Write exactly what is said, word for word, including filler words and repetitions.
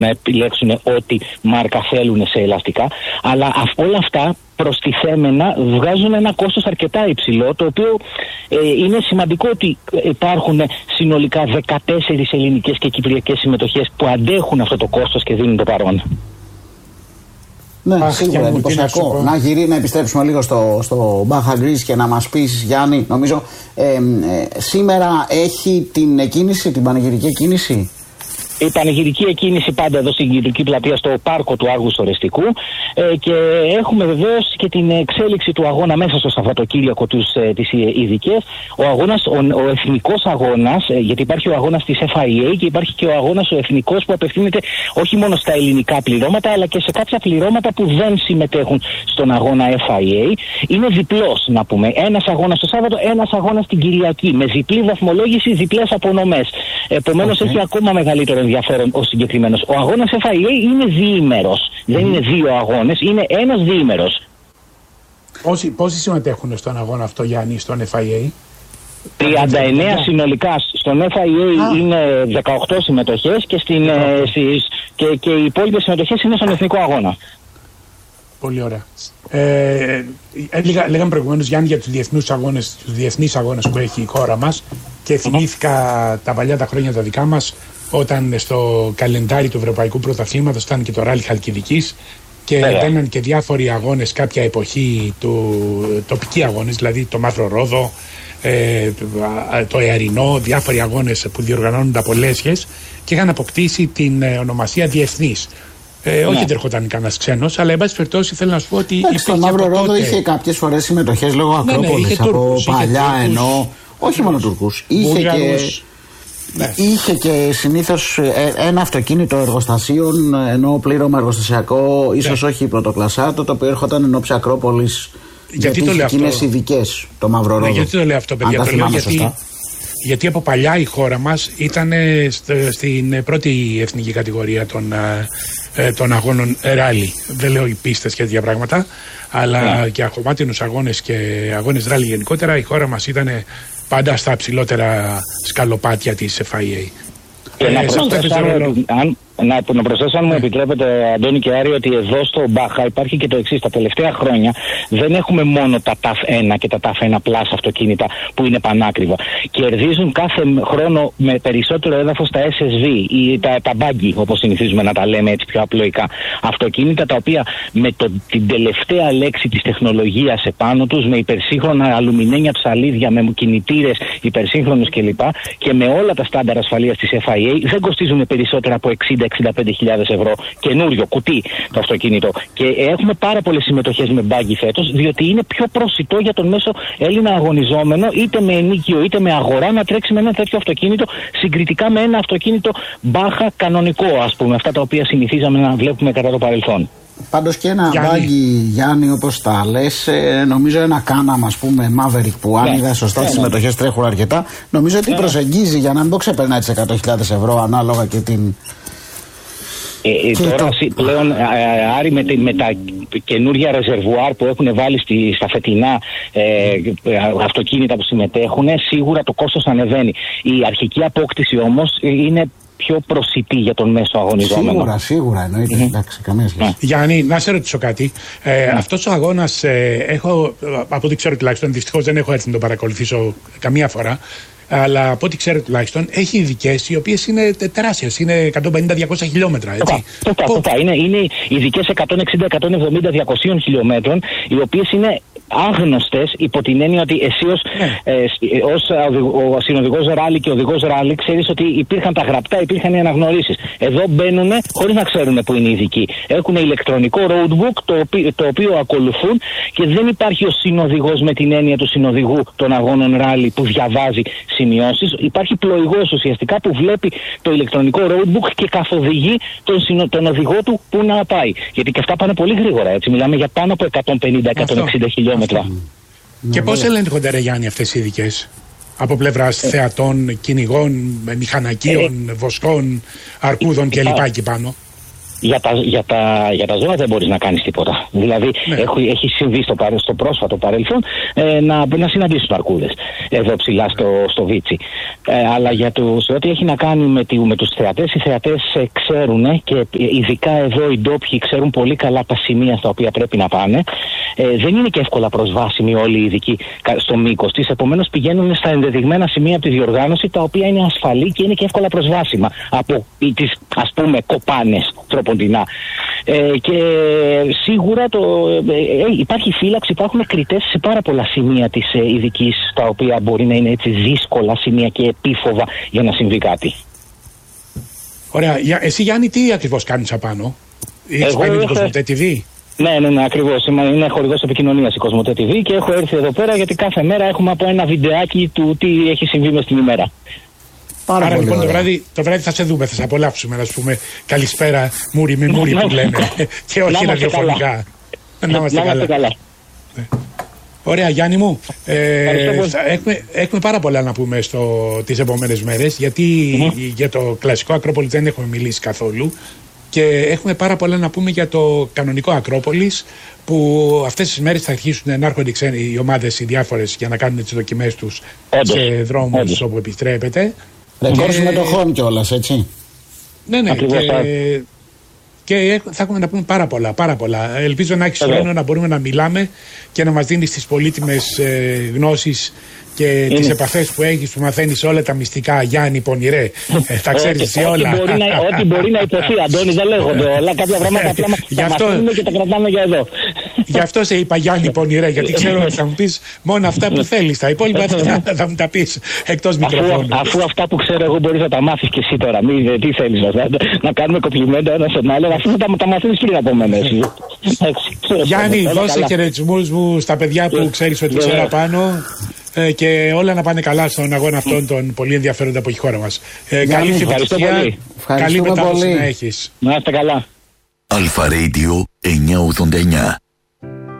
να επιλέξουν ό,τι μάρκα θέλουν σε ελαστικά. Αλλά όλα αυτά προστιθέμενα βγάζουν ένα κόστος αρκετά υψηλό, το οποίο ε, είναι σημαντικό ότι υπάρχουν συνολικά δεκατέσσερις ελληνικές και κυπριακές συμμετοχές που αντέχουν αυτό το κόστος και δίνουν το παρόν. Ναι, Αχ, σίγουρα εντυπωσιακό. Να γυρί, να επιστρέψουμε λίγο στο, στο Baja Greece και να μας πεις, Γιάννη, νομίζω ε, ε, σήμερα έχει την κίνηση, την πανηγυρική κίνηση. Η πανηγυρική εκκίνηση πάντα εδώ στην κεντρική πλατεία στο πάρκο του Άργου Ορεστικού ε, και έχουμε βεβαίως και την εξέλιξη του αγώνα μέσα στο Σαββατοκύριακο τους, ε, τις ειδικές. Ο αγώνας, ο, ο εθνικός αγώνας, ε, γιατί υπάρχει ο αγώνας της εφ άι έι και υπάρχει και ο αγώνας ο εθνικός που απευθύνεται όχι μόνο στα ελληνικά πληρώματα αλλά και σε κάποια πληρώματα που δεν συμμετέχουν στον αγώνα εφ άι έι. Είναι διπλός, να πούμε. Ένας αγώνας το Σάββατο, ένας αγώνας την Κυριακή με διπλή βαθμολόγηση, διπλές απονομές. Επομένως okay. έχει ακόμα μεγαλύτερο ενδιαφέρον ο συγκεκριμένος. Ο αγώνας εφ άι έι είναι διήμερος. Mm. Δεν είναι δύο αγώνες, είναι ένας διήμερος. Πόσοι, πόσοι συμμετέχουν στον αγώνα αυτό, Γιάννη, στον εφ άι έι? τριάντα εννέα συνολικά. Στον εφ άι έι ah. είναι δεκαοκτώ συμμετοχές και, στην, ε, στις, και, και οι υπόλοιπες συμμετοχές είναι στον εθνικό αγώνα. Πολύ ωραία. Ε, έλεγα, λέγαμε προηγουμένως, Γιάννη, για τους διεθνούς αγώνες, τους διεθνείς αγώνες που έχει η χώρα μας και θυμήθηκα mm-hmm. τα παλιά τα χρόνια τα δικά μας, όταν στο καλεντάρι του Ευρωπαϊκού Πρωταθλήματος ήταν και το ράλι Χαλκιδικής και μπαίναν και διάφοροι αγώνες κάποια εποχή, του, τοπικοί αγώνες, δηλαδή το Μαύρο Ρόδο, ε, το Εαρινό, διάφοροι αγώνες που διοργανώνονται από λέσχες και είχαν αποκτήσει την ε, ονομασία διεθνής. Ε, ναι. Όχι ότι ερχόταν κανένας ξένος, αλλά εν πάση περιπτώσει θέλω να σου πω ότι. Στο Μαύρο Ρόδο τότε... είχε κάποιες φορές συμμετοχές λόγω Ακρόπολης, ναι, ναι, από Τούρκους, παλιά ενώ. Όχι μόνο Τούρκους. Είχε και. Ναι. Είχε και συνήθως ένα αυτοκίνητο εργοστασίων, ενώ πλήρωμα εργοστασιακό, ίσως ναι. όχι πρωτοκλασσάτο, το οποίο έρχονταν εν ώψη Ακρόπολης. Γιατί, γιατί το λέω αυτό? Εκείνες ειδικές, το Μαύρο Ρόδο. Ναι, γιατί το λέω αυτό, παιδιά? Το λέω γιατί, γιατί από παλιά η χώρα μας ήταν στην πρώτη εθνική κατηγορία των, των αγώνων ράλι. Δεν λέω οι πίστες και τέτοια πράγματα, αλλά yeah. και αχωμάτινους αγώνες και αγώνες ράλι γενικότερα. Η χώρα μας ήταν πάντα στα ψηλότερα σκαλοπάτια της εφ άι έι. Και ε, να προσθέσω, αν, να, να προσθέσω, αν μου επιτρέπετε, Αντώνη και Άρη, ότι εδώ στο Μπάχα υπάρχει και το εξής. Τα τελευταία χρόνια δεν έχουμε μόνο τα ταφ ένα και τα ταφ ένα πλας αυτοκίνητα που είναι πανάκριβα. Κερδίζουν κάθε χρόνο με περισσότερο έδαφος τα ες ες βι ή τα, τα buggy, όπως συνηθίζουμε να τα λέμε έτσι πιο απλοϊκά. Αυτοκίνητα τα οποία με το, την τελευταία λέξη της τεχνολογίας επάνω τους, με υπερσύγχρονα αλουμινένια ψαλίδια, με κινητήρες υπερσύγχρονους κλπ. Και με όλα τα στάνταρ ασφαλείας της εφ άι έι δεν κοστίζουν περισσότερα από εξήντα με εξήντα πέντε χιλιάδες ευρώ καινούριο κουτί το αυτοκίνητο. Και έχουμε πάρα πολλές συμμετοχές με μπάγκι φέτος, διότι είναι πιο προσιτό για τον μέσο Έλληνα αγωνιζόμενο, είτε με ενίκιο είτε με αγορά, να τρέξει με ένα τέτοιο αυτοκίνητο συγκριτικά με ένα αυτοκίνητο Μπάχα κανονικό, ας πούμε, αυτά τα οποία συνηθίζαμε να βλέπουμε κατά το παρελθόν. Πάντως και ένα μπάγκι, Γιάννη, όπως τα λες, ε, νομίζω ένα κάναμα, ας πούμε, Maverick, που αν είδα σωστά, τις συμμετοχές τρέχουν αρκετά, νομίζω ότι προσεγγίζει, για να μην πω ξεπερνάει τις εκατό χιλιάδες ευρώ ανάλογα και την. Ε, τώρα το... πλέον, Άρη, με, με τα καινούργια ρεζερβουάρ που έχουν βάλει στη, στα φετινά ε, αυτοκίνητα που συμμετέχουν, σίγουρα το κόστος ανεβαίνει. Η αρχική απόκτηση όμως είναι πιο προσιτή για τον μέσο αγωνιζόμενο. Σίγουρα, σίγουρα, εννοείται. Mm-hmm. Εντάξει, καμία σχέση. Γιάννη, να σε ρωτήσω κάτι. Ε, mm. Αυτός ο αγώνας, ε, έχω, από ό,τι ξέρω τουλάχιστον, δυστυχώς δεν έχω έρθει να τον παρακολουθήσω καμία φορά, αλλά από ό,τι ξέρω τουλάχιστον, έχει ειδικές οι οποίες είναι τεράστιες, είναι εκατόν πενήντα με διακόσια χιλιόμετρα. Έτσι. Σωστά, σωστά. Είναι, είναι ειδικές εκατόν εξήντα με εκατόν εβδομήντα διακοσίων χιλιόμετρων, οι οποίες είναι άγνωστες υπό την έννοια ότι εσύ ως, ναι. ε, ως ο συνοδηγός ράλι και οδηγός ράλι ξέρεις ότι υπήρχαν τα γραπτά, υπήρχαν οι αναγνωρίσεις. Εδώ μπαίνουν χωρίς να ξέρουν που είναι οι ειδικοί. Έχουν ηλεκτρονικό roadbook το οποίο, το οποίο ακολουθούν και δεν υπάρχει ο συνοδηγός με την έννοια του συνοδηγού των αγώνων ράλι που διαβάζει σημειώσεις. Υπάρχει πλοηγός ουσιαστικά που βλέπει το ηλεκτρονικό roadbook και καθοδηγεί τον, συνο, τον οδηγό του που να πάει. Γιατί και αυτά πάνε πολύ γρήγορα, έτσι. Μιλάμε για πάνω από εκατόν πενήντα με εκατόν εξήντα χιλιόμετρα. Και πώς ελέγχονται, ρε Γιάννη, αυτές οι ειδικές? Από πλευράς ε, θεατών, κυνηγών, μηχανακίων, ε, βοσκών, αρκούδων κλπ. Εκεί πάνω. Για τα, για, τα, για τα ζώα δεν μπορείς να κάνεις τίποτα. Δηλαδή ναι. έχει, έχει συμβεί στο, παρέ, στο πρόσφατο παρελθόν ε, να, να συναντήσεις τους αρκούδες εδώ ψηλά στο, στο Βίτσι. Ε, αλλά για το, σε ό,τι έχει να κάνει με, τη, με τους θεατές, οι θεατές ε, ξέρουν και ειδικά εδώ οι ντόπιοι ξέρουν πολύ καλά τα σημεία στα οποία πρέπει να πάνε. Ε, δεν είναι και εύκολα προσβάσιμοι όλοι οι ειδικοί στο μήκος της, επομένως πηγαίνουν στα ενδεδειγμένα σημεία από τη διοργάνωση, τα οποία είναι ασφαλή και είναι και εύκολα προσβάσιμα από τις, ας πούμε, κοπάνες τροποντινά. Ε, και σίγουρα το, ε, υπάρχει φύλαξη, υπάρχουν κριτές σε πάρα πολλά σημεία της ε, ειδικής, τα οποία μπορεί να είναι έτσι δύσκολα σημεία και επίφοβα για να συμβεί κάτι. Ωραία. Εσύ, Γιάννη, τι ακριβώς κάνεις απάνω? Έχεις πάει με την Κοσμοτέ τι βι? Ναι, ναι, ναι, ακριβώς. Είναι χορηγός επικοινωνίας η Κοσμοτέ τι βι και έχω έρθει εδώ πέρα γιατί κάθε μέρα έχουμε από ένα βιντεάκι του τι έχει συμβεί μες την ημέρα. Πάρα Άρα λοιπόν το βράδυ, το βράδυ θα σε δούμε, θα σε απολαύσουμε, να σου πούμε καλησπέρα, μούρι με μούρι που λένε. Και όχι ραδιοφωνικά. Να είμαστε καλά. καλά. Ωραία, Γιάννη μου. Ε, έχουμε, έχουμε πάρα πολλά να πούμε στο, τις επόμενες μέρες, γιατί mm-hmm. για το κλασικό Ακρόπολη δεν έχουμε μιλήσει καθόλου. Και έχουμε πάρα πολλά να πούμε για το κανονικό Ακρόπολης, που αυτές τις μέρες θα αρχίσουν να έρχονται οι ομάδες οι διάφορες για να κάνουν τις δοκιμές τους Όντως. σε δρόμους Όντως. όπου επιτρέπεται. Ρεκόρ και... συμμετοχών κιόλας, έτσι. Ναι, ναι. Και... και θα έχουμε να πούμε πάρα πολλά, πάρα πολλά. Ελπίζω να έχεις χρόνο να μπορούμε να μιλάμε και να μας δίνεις τις πολύτιμες ε, γνώσεις και τις επαφές που έχεις, που μαθαίνεις όλα τα μυστικά. Γιάννη Πονηρέ, ε, τα ξέρεις εσύ όλα. Ό,τι μπορεί, να, ό,τι μπορεί να υποθεί, Αντώνη, δεν λέγονται όλα. Κάποια πράγματα απλά τα μαθαίνουμε και τα κρατάμε για εδώ. Γι' αυτό σε είπα Γιάννη Πονηρέ, γιατί ξέρω ότι θα μου πεις μόνο αυτά που θέλεις. Τα υπόλοιπα θα, θα μου τα πεις εκτός μικροφώνου. Αφού αυτά που ξέρω εγώ μπορείς να τα μάθεις και εσύ τώρα. Μη, τι θέλεις να, να κάνουμε κοπλιμέντα ένα στον άλλο, αφού τα, τα μαθαίνεις πριν από μένα. Γιάννη, δώσε χαιρετισμούς μου στα παιδιά που ξέρεις ότι ξέρω πάνω. Ε, και όλα να πάνε καλά στον αγώνα αυτόν τον πολύ ενδιαφέροντα που έχει η χώρα μας. Ε, καλή επιτυχία, καλή μετάδοση να έχεις. Να είστε καλά. Αλφα Radio εννιακόσια ογδόντα εννιά.